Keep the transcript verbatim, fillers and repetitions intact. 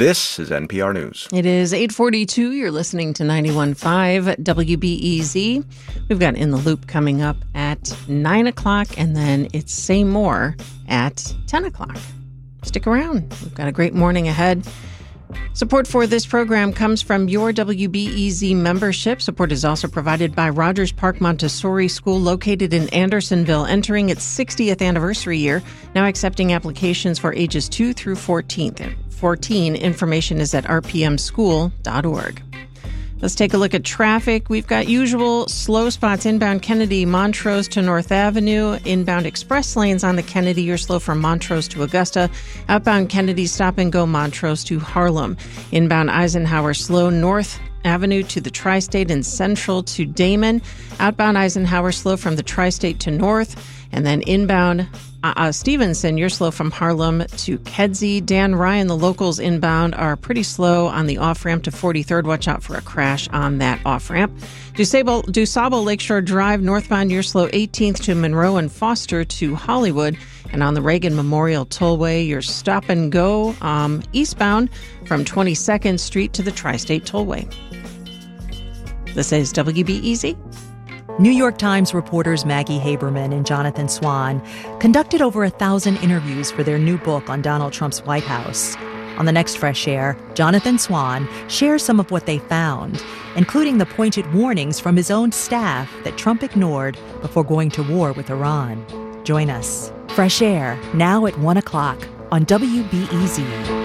This is N P R News. It is eight forty-two. You're listening to ninety-one point five W B E Z. We've got In the Loop coming up at nine o'clock, and then it's Say More at ten o'clock. Stick around. We've got a great morning ahead. Support for this program comes from your W B E Z membership. Support is also provided by Rogers Park Montessori School, located in Andersonville, entering its sixtieth anniversary year, now accepting applications for ages two through fourteen. fourteen. Information is at r p m school dot org. Let's take a look at traffic. We've got usual slow spots inbound Kennedy, Montrose to North Avenue. Inbound express lanes on the Kennedy, you're slow from Montrose to Augusta. Outbound Kennedy, stop and go Montrose to Harlem. Inbound Eisenhower, slow North Avenue to the Tri-State and Central to Damon. Outbound Eisenhower, slow from the Tri-State to North. And then inbound uh, uh, Stevenson, you're slow from Harlem to Kedzie. Dan Ryan, the locals inbound are pretty slow on the off-ramp to forty-third. Watch out for a crash on that off-ramp. DuSable, DuSable Lakeshore Drive, northbound, you're slow eighteenth to Monroe and Foster to Hollywood. And on the Reagan Memorial Tollway, you're stop and go um, eastbound from twenty-second Street to the Tri-State Tollway. This is W B E Z. New York Times reporters Maggie Haberman and Jonathan Swan conducted over a thousand interviews for their new book on Donald Trump's White House. On the next Fresh Air, Jonathan Swan shares some of what they found, including the pointed warnings from his own staff that Trump ignored before going to war with Iran. Join us. Fresh Air, now at one o'clock on W B E Z.